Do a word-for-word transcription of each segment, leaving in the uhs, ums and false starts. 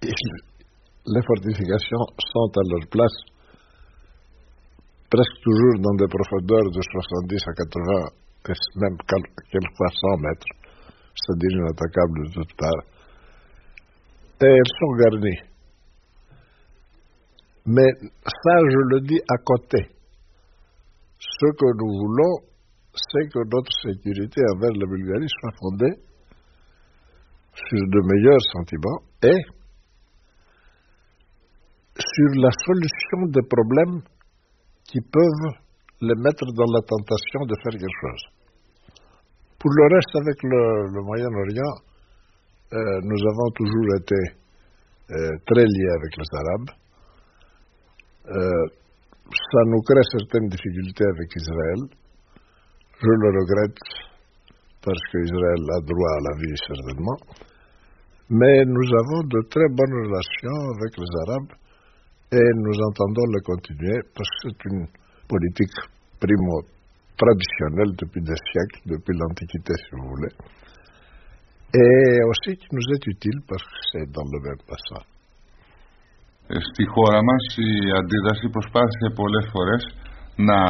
les fortifications sont à leur place presque toujours dans des profondeurs de soixante-dix à quatre-vingts, et même quelquefois cent mètres, c'est-à-dire inattaquables de toutes parts. Et elles sont garnies. Mais ça, je le dis à côté. Ce que nous voulons, c'est que notre sécurité envers la Bulgarie soit fondée sur de meilleurs sentiments et sur la solution des problèmes qui peuvent les mettre dans la tentation de faire quelque chose. Pour le reste, avec le, le Moyen-Orient, euh, nous avons toujours été euh, très liés avec les Arabes. Euh, ça nous crée certaines difficultés avec Israël. Je le regrette parce qu'Israël a droit à la vie, certainement. Mais nous avons de très bonnes relations avec les Arabes et nous entendons le continuer parce que c'est une politique primo-traditionnelle depuis des siècles, depuis l'Antiquité, si vous voulez. Et aussi qui nous est utile parce que c'est dans le même passage. Στη χώρα μας η αντίδραση προσπάθησε πολλές φορές να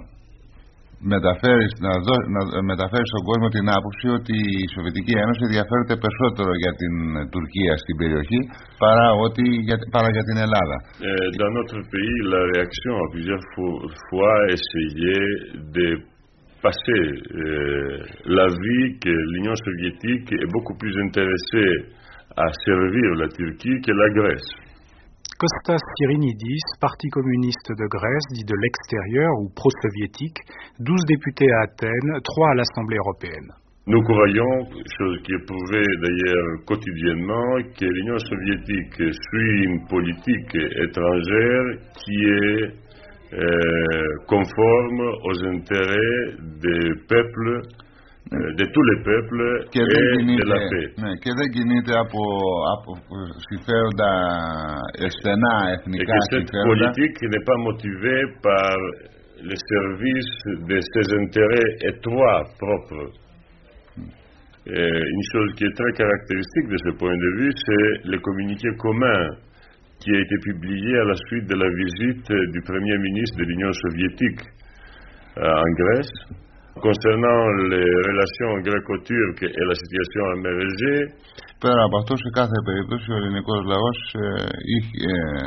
μεταφέρει, να, δω, να μεταφέρει στον κόσμο την άποψη ότι η Σοβιετική Ένωση ενδιαφέρεται περισσότερο για την Τουρκία στην περιοχή παρά, ότι, για, παρά για την Ελλάδα. Euh, dans notre pays, la réaction a plusieurs fois essayé de passer euh, la vie que l'Union soviétique est beaucoup plus intéressée à servir la Turquie que la Grèce. Kostas Kyrinnidis, Parti communiste de Grèce, dit de l'extérieur ou pro-soviétique, douze députés à Athènes, trois à l'Assemblée européenne. Nous croyons, chose qui est prouvée d'ailleurs quotidiennement, que l'Union soviétique suit une politique étrangère qui est euh, conforme aux intérêts des peuples, de tous les peuples και et κινείται, de la paix. Ναι, και δεν κινείται από, από συμφέροντα στενά εθνικά et que cette συμφέροντα. politique n'est pas motivée par le service de ses intérêts étroits propres. Et une chose qui est très caractéristique de ce point de vue, c'est le communiqué commun qui a été publié à la suite de la visite du Premier ministre de l'Union soviétique en Grèce. Concernant les relations gréco-turques et la situation en mer Égée, πέρα από αυτό, σε κάθε περίπτωση ο ελληνικός λαός ε, είχε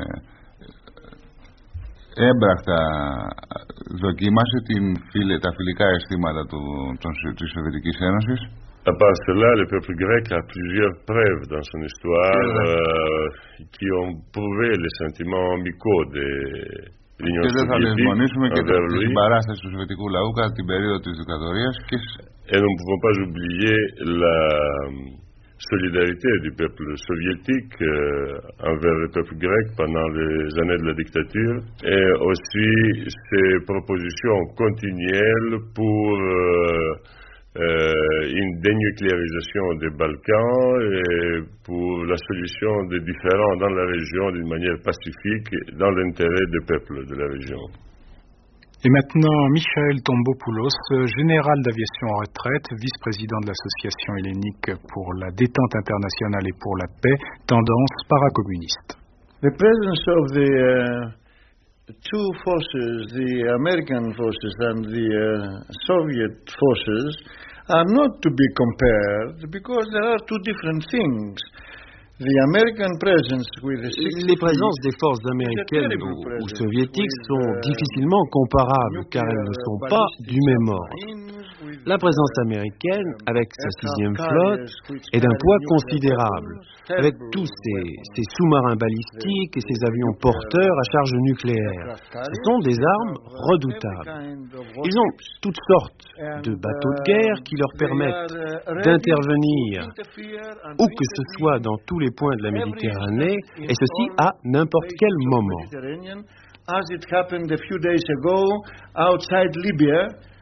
ε, έμπρακτα δοκίμασε την, τα φιλικά αισθήματα του, των, της Σοβιετικής Ένωσης. À part cela, le peuple grec a plusieurs preuves dans son histoire euh, qui ont prouvé les sentiments amicaux de και δεν θα λησμονήσουμε και τη συμπαράσταση του σοβιετικού λαού κατά την περίοδο της δικτατορίας και... Et nous ne pouvons pas oublier la solidarité du peuple soviétique euh, envers le peuple grec pendant les années de la dictature et aussi ses propositions continuelles pour euh, Euh, une dénucléarisation des Balkans et pour la solution des différends dans la région d'une manière pacifique dans l'intérêt des peuples de la région. Et maintenant, Michael Tombopoulos, général d'aviation en retraite, vice-président de l'association hellénique pour la détente internationale et pour la paix, tendance paracommuniste. The presence of the uh, two forces, the American forces and the uh, Soviet forces, are not to be compared because there are two different things. The American presence with the Les présences des forces américaines ou, ou soviétiques sont difficilement comparables car elles ne sont pas du même ordre. La présence américaine, avec sa sixième flotte, est d'un poids considérable, avec tous ses, ses sous-marins balistiques et ses avions porteurs à charge nucléaire. Ce sont des armes redoutables. Ils ont toutes sortes de bateaux de guerre qui leur permettent d'intervenir où que ce soit dans tous les points de la Méditerranée, et ceci à n'importe quel moment. As it happened a few days ago outside Libya.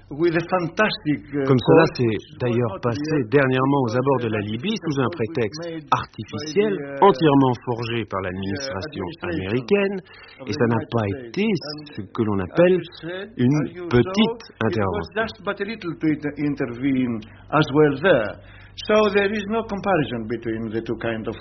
Comme cela s'est d'ailleurs passé dernièrement aux abords de la Libye sous un prétexte artificiel entièrement forgé par l'administration américaine, et ça n'a pas été ce que l'on appelle une petite intervention. So there is no comparison between the two kinds of